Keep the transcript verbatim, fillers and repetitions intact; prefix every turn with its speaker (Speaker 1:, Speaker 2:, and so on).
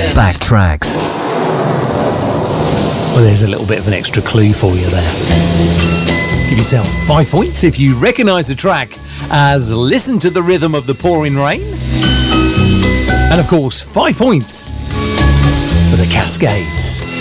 Speaker 1: Backtracks.
Speaker 2: Well, there's a little bit of an extra clue for you there. Give yourself five points if you recognise the track as Listen to the Rhythm of the Pouring Rain. And of course, five points for the Cascades.